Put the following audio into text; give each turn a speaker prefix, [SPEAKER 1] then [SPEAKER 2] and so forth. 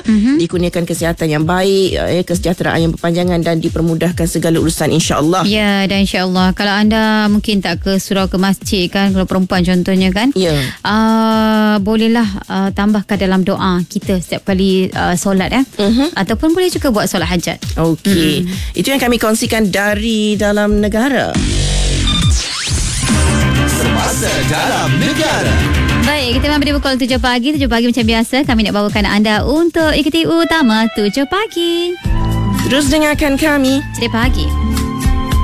[SPEAKER 1] dikurniakan kesihatan yang baik, kesejahteraan yang berpanjangan dan dipermudahkan segala urusan insya-Allah.
[SPEAKER 2] Ya, dan insya-Allah kalau anda mungkin tak ke surau ke masjid kan, kalau perempuan contohnya kan, bolehlah tambahkan dalam doa kita setiap kali solat ataupun boleh juga buat solat hajat.
[SPEAKER 1] Okey. Itu yang kami kongsikan dari dalam negara.
[SPEAKER 3] Semasa dalam negara.
[SPEAKER 2] Baik, kita memang pukul 7 pagi. 7 pagi macam biasa kami nak bawakan anda untuk ikuti utama 7 pagi.
[SPEAKER 1] Terus dengarkan kami.
[SPEAKER 2] Setiap pagi.